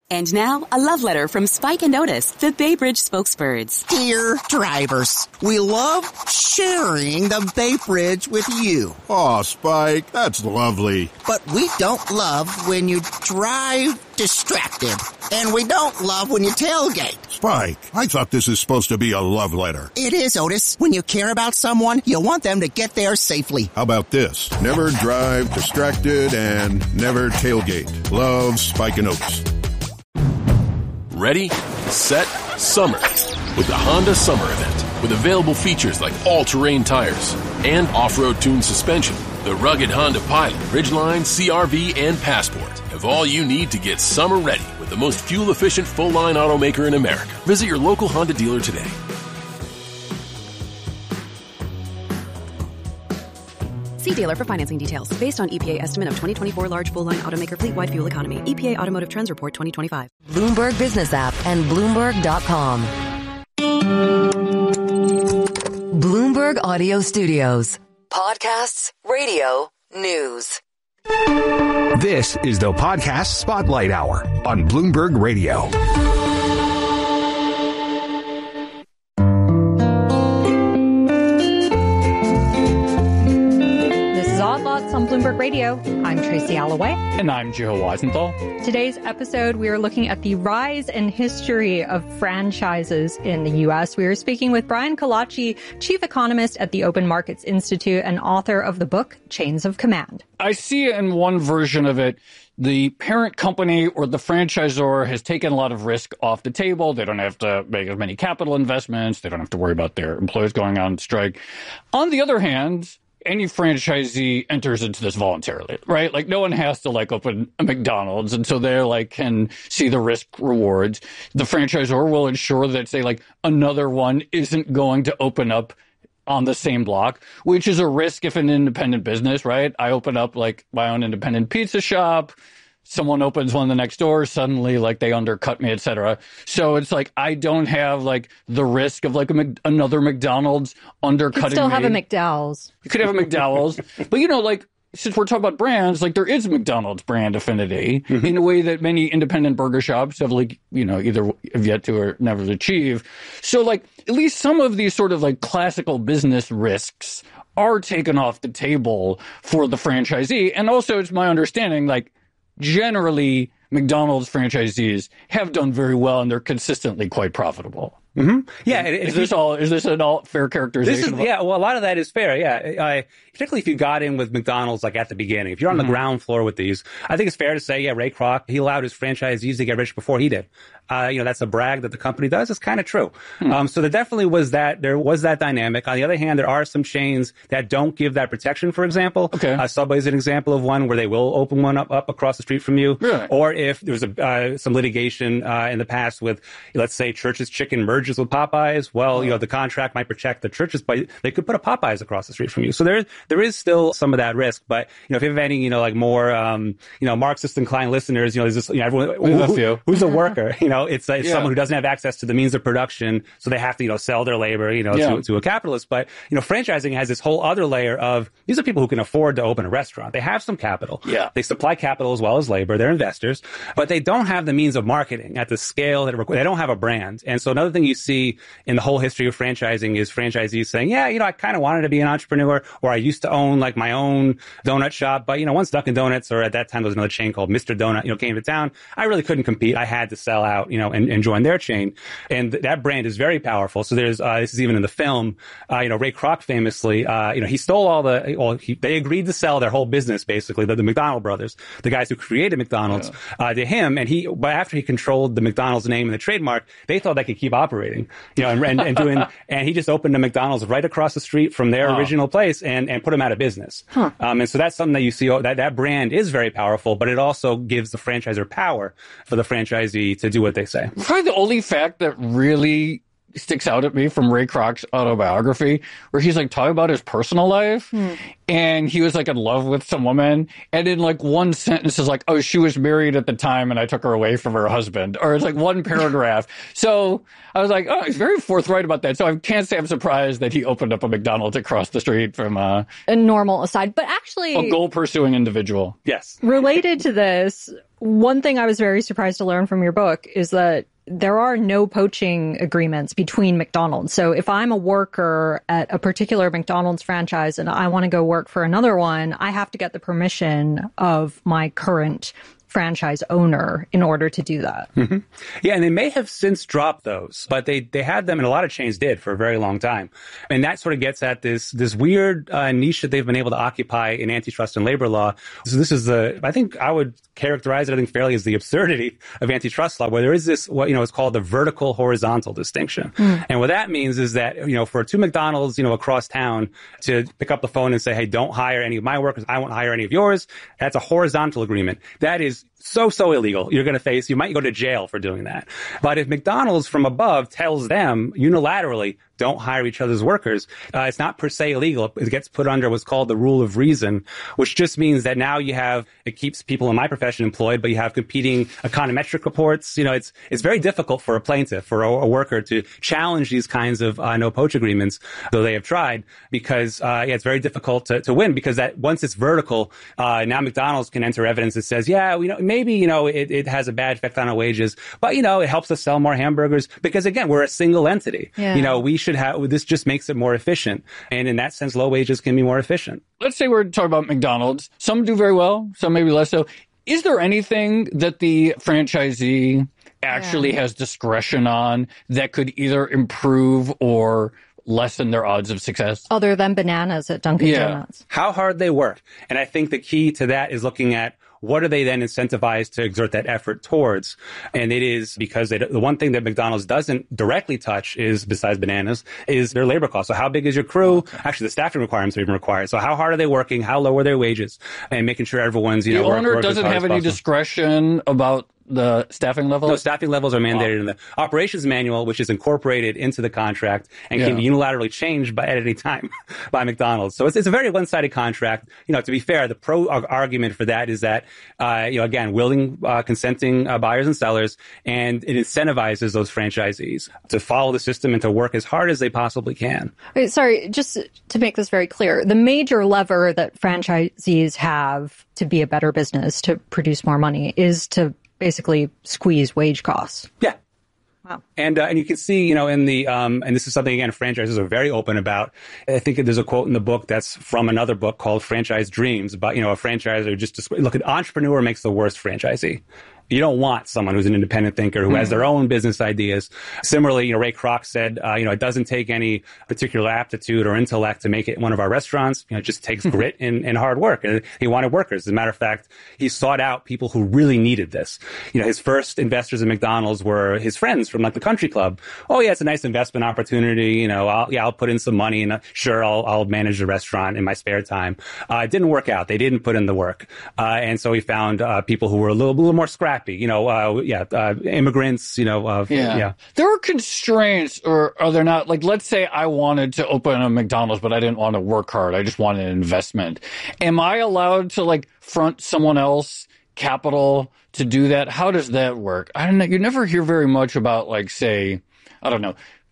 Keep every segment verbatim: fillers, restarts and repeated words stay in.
And now, a love letter from Spike and Otis, the Bay Bridge spokesbirds. Dear drivers, we love sharing the Bay Bridge with you. Aw, Spike, that's lovely. But we don't love when you drive distracted. And we don't love when you tailgate. Spike, I thought this is supposed to be a love letter. It is, Otis. When you care about someone, you want them to get there safely. How about this? Never drive distracted and never tailgate. Love, Spike and Otis. Ready, set, summer. With the Honda Summer Event. With available features like all-terrain tires and off-road tuned suspension, the rugged Honda Pilot, Ridgeline, C R V, and Passport have all you need to get summer ready with the most fuel-efficient full-line automaker in America. Visit your local Honda dealer today. See dealer for financing details. Based on E P A estimate of twenty twenty-four large full-line automaker fleet-wide fuel economy. E P A Automotive Trends Report twenty twenty-five. Bloomberg Business App and Bloomberg dot com. Bloomberg Audio Studios. Podcasts, radio, news. This is the Podcast Spotlight Hour on Bloomberg Radio. On Bloomberg Radio, I'm Tracy Alloway. And I'm Joe Weisenthal. Today's episode, we are looking at the rise and history of franchises in the U S. We are speaking with Brian Kalachi, chief economist at the Open Markets Institute and author of the book, Chains of Command. I see in one version of it, the parent company or the franchisor has taken a lot of risk off the table. They don't have to make as many capital investments. They don't have to worry about their employees going on strike. On the other hand, any franchisee enters into this voluntarily, right? Like no one has to like open a McDonald's, and so they like can see the risk rewards. The franchisor will ensure that say like another one isn't going to open up on the same block, which is a risk if an independent business, right? I open up like my own independent pizza shop. Someone opens one the next door, suddenly like they undercut me, et cetera. So it's like I don't have like the risk of like a Mc, another McDonald's undercutting me. You still have a McDowell's. You could have a McDowell's. But, you know, like since we're talking about brands, like there is McDonald's brand affinity mm-hmm. in a way that many independent burger shops have like, you know, either have yet to or never achieve. So like at least some of these sort of like classical business risks are taken off the table for the franchisee. And also it's my understanding like generally, McDonald's franchisees have done very well, and they're consistently quite profitable. Mm-hmm. Yeah, is this all? Is this an all fair characterization? This is, yeah, well, a lot of that is fair. Yeah, uh, particularly if you got in with McDonald's like at the beginning. If you're on mm-hmm. the ground floor with these, I think it's fair to say, yeah, Ray Kroc, he allowed his franchisees to get rich before he did. Uh, you know, that's a brag that the company does. It's kind of true. Hmm. Um, so there definitely was that. There was that dynamic. On the other hand, there are some chains that don't give that protection. For example, okay. uh, Subway is an example of one where they will open one up, up across the street from you. Really? Or if there was a, uh, some litigation uh, in the past with, let's say, Church's Chicken merges with Popeyes. Well, you know, the contract might protect the Church's, but they could put a Popeyes across the street from you. So there, there is still some of that risk. But, you know, if you have any, you know, like more, um, you know, Marxist inclined listeners, you know, there's this, you know, everyone, who, a few. who's a worker, you know, it's, it's yeah. someone who doesn't have access to the means of production. So they have to, you know, sell their labor, you know, yeah. to, to a capitalist. But, you know, franchising has this whole other layer of, these are people who can afford to open a restaurant. They have some capital. Yeah. They supply capital as well as labor. They're investors, but they don't have the means of marketing at the scale that it requires. They don't have a brand. And so another thing you see in the whole history of franchising is franchisees saying, yeah, you know, I kind of wanted to be an entrepreneur, or I used to own like my own donut shop. But, you know, once Dunkin' Donuts, or at that time there was another chain called Mister Donut, you know, came to town, I really couldn't compete. I had to sell out, you know, and, and join their chain. And th- that brand is very powerful. So there's, uh, this is even in the film, uh, you know, Ray Kroc famously, uh, you know, he stole all the, well, he, they agreed to sell their whole business, basically, the, the McDonald brothers, the guys who created McDonald's, yeah. uh, to him. And he, but after he controlled the McDonald's name and the trademark, they thought they could keep operating, you know, and, and, and doing, and he just opened a McDonald's right across the street from their oh. original place and, and put them out of business. Huh. Um, and so that's something that you see, that, that brand is very powerful, but it also gives the franchisor power for the franchisee to do what they say. Probably the only fact that really sticks out at me from Ray Kroc's autobiography, where he's like talking about his personal life, hmm. and he was like in love with some woman, and in like one sentence is like, oh, she was married at the time and I took her away from her husband, or it's like one paragraph. So I was like, oh, he's very forthright about that. So I can't say I'm surprised that he opened up a McDonald's across the street from uh, a normal aside, but actually a goal pursuing individual. Yes. Related to this, one thing I was very surprised to learn from your book is that there are no poaching agreements between McDonald's. So if I'm a worker at a particular McDonald's franchise and I want to go work for another one, I have to get the permission of my current franchise owner in order to do that. Mm-hmm. Yeah, and they may have since dropped those, but they they had them, and a lot of chains did for a very long time. And that sort of gets at this this weird uh, niche that they've been able to occupy in antitrust and labor law. So this is the, I think I would characterize it, I think, fairly as the absurdity of antitrust law, where there is this, what, you know, is called the vertical horizontal distinction. Mm. And what that means is that, you know, for two McDonald's, you know, across town to pick up the phone and say, hey, don't hire any of my workers, I won't hire any of yours, that's a horizontal agreement. That is so, so illegal. You're going to face, you might go to jail for doing that. But if McDonald's from above tells them unilaterally, don't hire each other's workers, uh, it's not per se illegal. It gets put under what's called the rule of reason, which just means that now you have, it keeps people in my profession employed, but you have competing econometric reports. You know, it's, it's very difficult for a plaintiff, for a, a worker to challenge these kinds of uh, no poach agreements, though they have tried, because, uh, yeah, it's very difficult to, to win, because that once it's vertical, uh, now McDonald's can enter evidence that says, yeah, you know, maybe, you know, it, it has a bad effect on our wages, but, you know, it helps us sell more hamburgers because, again, we're a single entity. Yeah. You know, we should have, this just makes it more efficient. And in that sense, low wages can be more efficient. Let's say we're talking about McDonald's. Some do very well, some maybe less so. Is there anything that the franchisee actually yeah. has discretion on that could either improve or lessen their odds of success? Other than bananas at Dunkin' yeah. Donuts. How hard they work. And I think the key to that is looking at what are they then incentivized to exert that effort towards? And it is because they, the one thing that McDonald's doesn't directly touch is, besides bananas, is their labor costs. So how big is your crew? Actually, the staffing requirements are even required. So how hard are they working? How low are their wages? And making sure everyone's, you the know, the owner work, work doesn't have any possible. discretion about the staffing levels? No, staffing levels are mandated wow. in the operations manual, which is incorporated into the contract and yeah. can be unilaterally changed by, at any time by McDonald's. So it's, it's a very one-sided contract. You know, to be fair, the pro argument for that is that, uh, you know, again, willing, uh, consenting uh, buyers and sellers, and it incentivizes those franchisees to follow the system and to work as hard as they possibly can. Wait, sorry, just to make this very clear, the major lever that franchisees have to be a better business, to produce more money, is to basically squeeze wage costs. Yeah. Wow. And, uh, and you can see, you know, in the, um, and this is something, again, franchises are very open about. I think there's a quote in the book that's from another book called Franchise Dreams, about, you know, a franchisor just, look, an entrepreneur makes the worst franchisee. You don't want someone who's an independent thinker who mm. has their own business ideas. Similarly, you know, Ray Kroc said, uh, you know, it doesn't take any particular aptitude or intellect to make it one of our restaurants. You know, it just takes grit and, and hard work. And he wanted workers. As a matter of fact, he sought out people who really needed this. You know, his first investors in McDonald's were his friends from like the country club. Oh yeah, it's a nice investment opportunity. You know, I'll, yeah, I'll put in some money and uh, sure, I'll, I'll manage the restaurant in my spare time. Uh, it didn't work out. They didn't put in the work. Uh, and so he found, uh, people who were a little, little more scrappy. You know, uh, yeah, uh, immigrants, you know, uh, yeah. yeah. There are constraints, or are there not? Like, let's say I wanted to open a McDonald's, but I didn't want to work hard. I just wanted an investment. Am I allowed to, like, front someone else capital to do that? How does that work? I don't know. You never hear very much about, like, say, I don't know,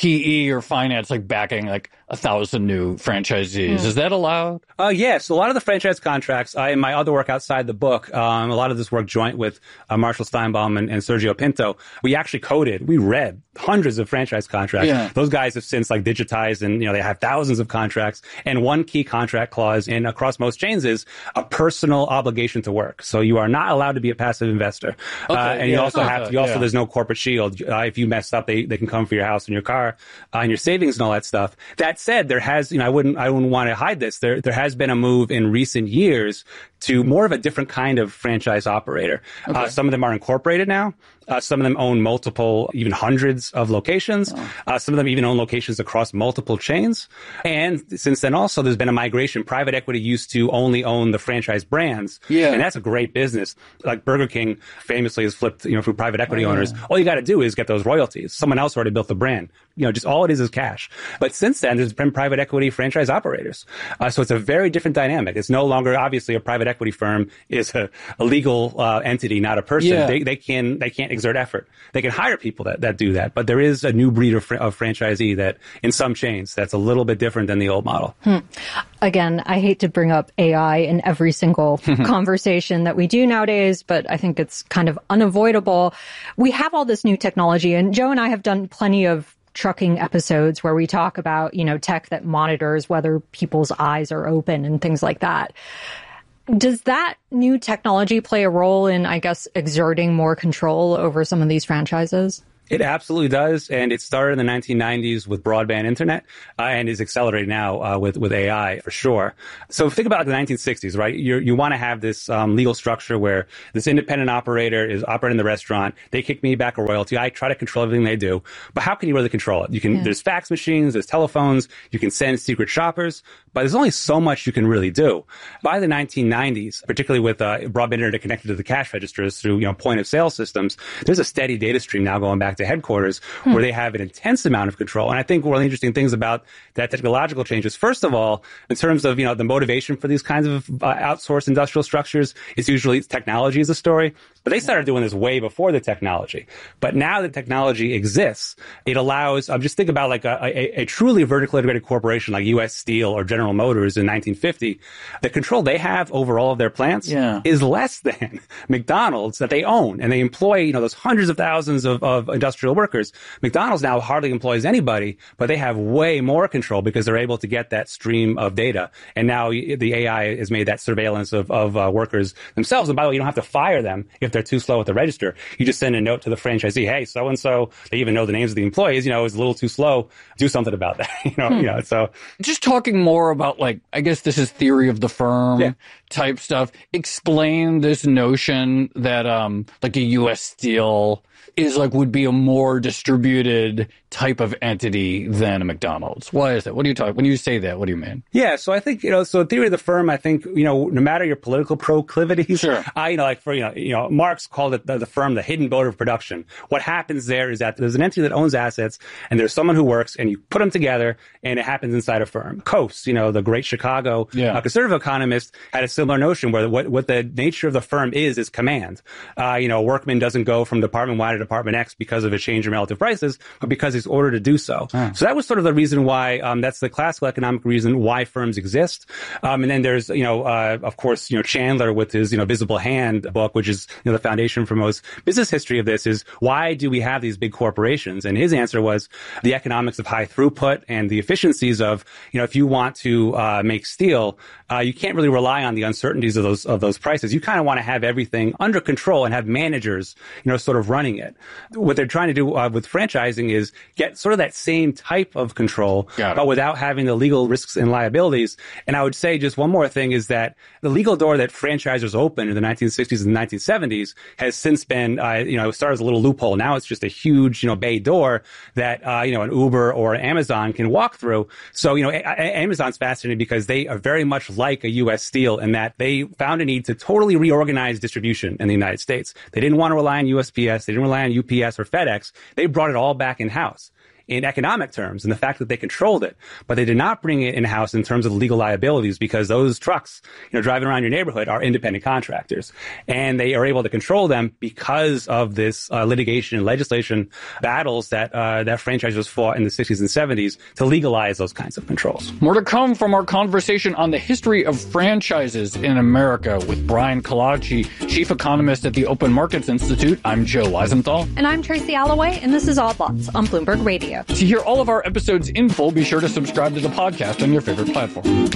P E or finance, like backing like a thousand new franchisees. Mm. Is that allowed? Uh, yes. Yeah, so a lot of the franchise contracts, I, in my other work outside the book, um, a lot of this work joint with uh, Marshall Steinbaum and, and Sergio Pinto, we actually coded, we read hundreds of franchise contracts. Yeah. Those guys have since like digitized and, you know, they have thousands of contracts. And one key contract clause in across most chains is a personal obligation to work. So you are not allowed to be a passive investor. Okay, uh, and yeah, you also have to, you also, yeah. there's no corporate shield. Uh, if you mess up, they, they can come for your house and your car uh, and your savings and all that stuff. That said, there has, you know, I wouldn't, I wouldn't want to hide this. There, there has been a move in recent years to more of a different kind of franchise operator. Okay. Uh, some of them are incorporated now. Uh, some of them own multiple, even hundreds of locations. Oh. Uh, some of them even own locations across multiple chains. And since then also, there's been a migration. Private equity used to only own the franchise brands. Yeah. And that's a great business. Like Burger King famously has flipped, you know, through private equity oh, owners. yeah. All you got to do is get those royalties. Someone else already built the brand. You know, just all it is is cash. But since then, there's been private equity franchise operators. Uh, so it's a very different dynamic. It's no longer obviously a private equity firm is a, a legal uh, entity, not a person. Yeah. They, they can they can't exert effort. They can hire people that, that do that. But there is a new breed of, fr- of franchisee that in some chains that's a little bit different than the old model. Hmm. Again, I hate to bring up A I in every single conversation that we do nowadays, but I think it's kind of unavoidable. We have all this new technology, and Joe and I have done plenty of trucking episodes where we talk about, you know, tech that monitors whether people's eyes are open and things like that. Does that new technology play a role in, I guess, exerting more control over some of these franchises? It absolutely does, and it started in the nineteen nineties with broadband internet, uh, and is accelerating now uh, with with A I for sure. So think about the nineteen sixties, right? You're, you want to have this um, legal structure where this independent operator is operating the restaurant. They kick me back a royalty. I try to control everything they do, but how can you really control it? You can. Yeah. There's fax machines, there's telephones. You can send secret shoppers, but there's only so much you can really do. By the nineteen nineties, particularly with uh, broadband internet connected to the cash registers through you know point of sale systems, there's a steady data stream now going back to headquarters hmm. where they have an intense amount of control. And I think one of the interesting things about that technological change is, first of all, in terms of, you know, the motivation for these kinds of uh, outsourced industrial structures, it's usually technology is a story. But they started doing this way before the technology. But now that technology exists, it allows, um, just think about like a, a, a truly vertically integrated corporation like U S Steel or General Motors in nineteen fifty. The control they have over all of their plants yeah. is less than McDonald's that they own. And they employ, you know, those hundreds of thousands of, of industrial workers. McDonald's now hardly employs anybody, but they have way more control because they're able to get that stream of data. And now the A I has made that surveillance of, of uh, workers themselves. And by the way, you don't have to fire them if they're too slow at the register. You just send a note to the franchisee, hey, so-and-so, they even know the names of the employees, you know, is a little too slow. Do something about that. you know, hmm. you know, so. Just talking more about, like, I guess this is theory of the firm yeah. type stuff. Explain this notion that, um, like a U S Steel is like, would be a more distributed type of entity than a McDonald's. Why is that? What do you talk, when you say that, what do you mean? Yeah. So I think, you know, so theory of the firm, I think, you know, no matter your political proclivities, sure. I, you know, like for, you know, you know, Marx called it the, the firm, the hidden motor of production. What happens there is that there's an entity that owns assets and there's someone who works and you put them together and it happens inside a firm. Coase, you know, the great Chicago yeah. uh, conservative economist had a similar notion where what, what the nature of the firm is, is command. Uh, you know, workman doesn't go from department Y to department X because of a change in relative prices, but because he's ordered to do so. Oh. So that was sort of the reason why, um, that's the classical economic reason why firms exist. Um, and then there's, you know, uh, of course, you know, Chandler with his, you know, Visible Hand book, which is, you know, the foundation for most business history of this is why do we have these big corporations? And his answer was the economics of high throughput and the efficiencies of, you know, if you want to, uh, make steel, uh, you can't really rely on the uncertainties of those, of those prices. You kind of want to have everything under control and have managers, you know, sort of running it. What they're trying to do uh, with franchising is get sort of that same type of control, but without having the legal risks and liabilities. And I would say just one more thing is that the legal door that franchisers opened in the nineteen sixties and nineteen seventies has since been, uh, you know, it started as a little loophole. Now it's just a huge, you know, bay door that, uh, you know, an Uber or an Amazon can walk through. So, you know, a- a- Amazon's fascinating because they are very much like a U S Steel in that they found a need to totally reorganize distribution in the United States. They didn't want to rely on U S P S. They didn't rely on U P S or FedEx. They brought it all back in-house in economic terms and the fact that they controlled it, but they did not bring it in-house in terms of legal liabilities because those trucks, you know, driving around your neighborhood are independent contractors and they are able to control them because of this uh, litigation and legislation battles that uh, that franchisers fought in the sixties and seventies to legalize those kinds of controls. More to come from our conversation on the history of franchises in America with Brian Kalachi, chief economist at the Open Markets Institute. I'm Joe Weisenthal. And I'm Tracy Alloway, and this is Odd Lots on Bloomberg Radio. To hear all of our episodes in full, be sure to subscribe to the podcast on your favorite platform.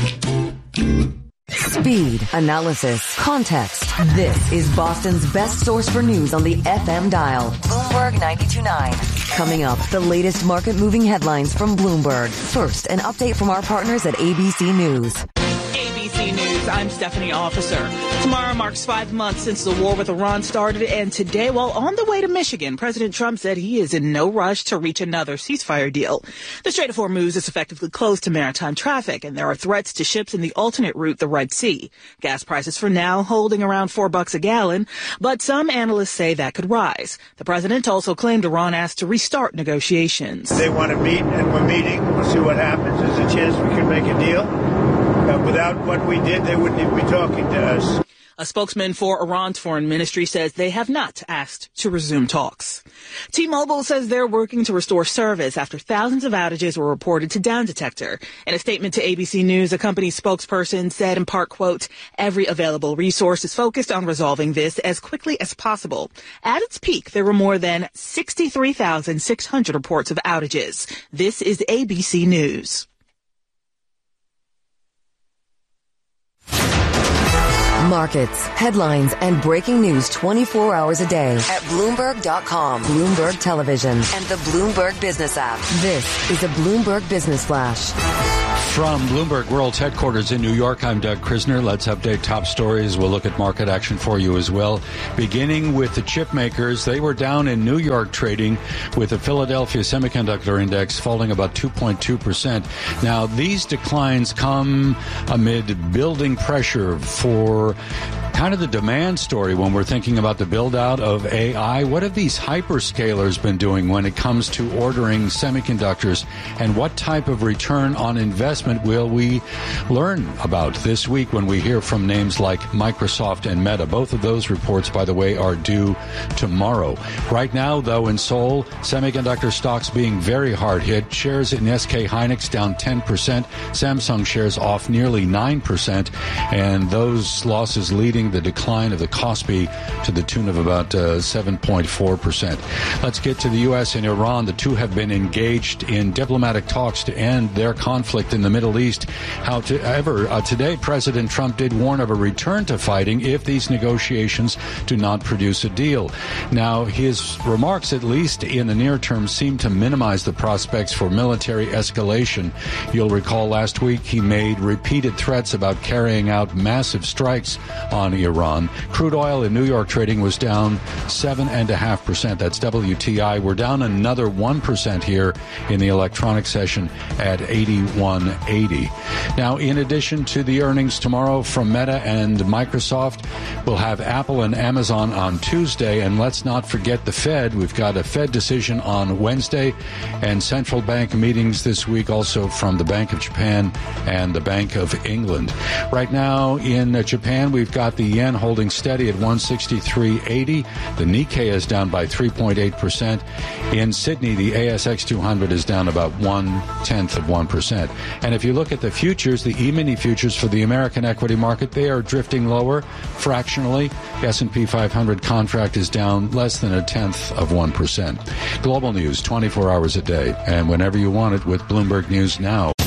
Speed, analysis, context. This is Boston's best source for news on the F M dial. Bloomberg ninety-two point nine. Coming up, the latest market-moving headlines from Bloomberg. First, an update from our partners at A B C News. A B C News, I'm Stephanie Officer. Tomorrow marks five months since the war with Iran started, and today, while on the way to Michigan, President Trump said he is in no rush to reach another ceasefire deal. The Strait of Hormuz is effectively closed to maritime traffic, and there are threats to ships in the alternate route, the Red Sea. Gas prices for now holding around four bucks a gallon, but some analysts say that could rise. The president also claimed Iran asked to restart negotiations. They want to meet, and we're meeting. We'll see what happens. There's a chance we can make a deal. Uh, without what we did, they wouldn't even be talking to us. A spokesman for Iran's foreign ministry says they have not asked to resume talks. T-Mobile says they're working to restore service after thousands of outages were reported to Down Detector. In a statement to A B C News, a company spokesperson said in part, quote, every available resource is focused on resolving this as quickly as possible. At its peak, there were more than sixty-three thousand six hundred reports of outages. This is A B C News. Markets, headlines, and breaking news twenty-four hours a day at Bloomberg dot com, Bloomberg Television, and the Bloomberg Business app. This is a Bloomberg Business Flash. From Bloomberg World's headquarters in New York, I'm Doug Krisner. Let's update top stories. We'll look at market action for you as well. Beginning with the chip makers, they were down in New York trading with the Philadelphia Semiconductor Index falling about two point two percent. Now, these declines come amid building pressure for kind of the demand story when we're thinking about the build-out of A I. What have these hyperscalers been doing when it comes to ordering semiconductors, and what type of return on investment will we learn about this week when we hear from names like Microsoft and Meta? Both of those reports, by the way, are due tomorrow. Right now, though, in Seoul, semiconductor stocks being very hard hit. Shares in S K Hynix down ten percent. Samsung shares off nearly nine percent. And those losses leading the decline of the Kospi to the tune of about uh, seven point four percent. Let's get to the U S and Iran. The two have been engaged in diplomatic talks to end their conflict in the Middle East. However, uh, today President Trump did warn of a return to fighting if these negotiations do not produce a deal. Now, his remarks, at least in the near term, seem to minimize the prospects for military escalation. You'll recall last week he made repeated threats about carrying out massive strikes on Iran. Crude oil in New York trading was down seven point five percent. That's W T I. We're down another one percent here in the electronic session at eighty-one eighty. Now, in addition to the earnings tomorrow from Meta and Microsoft, we'll have Apple and Amazon on Tuesday. And let's not forget the Fed. We've got a Fed decision on Wednesday and central bank meetings this week also from the Bank of Japan and the Bank of England. Right now in Japan, we've got the yen holding steady at one sixty-three eighty. The Nikkei is down by three point eight percent. In Sydney, the A S X two hundred is down about one-tenth of one percent. And if you look at the futures, the E-mini futures for the American equity market, they are drifting lower fractionally. The S and P five hundred contract is down less than a tenth of one percent. Global news, twenty-four hours a day, and whenever you want it with Bloomberg News Now.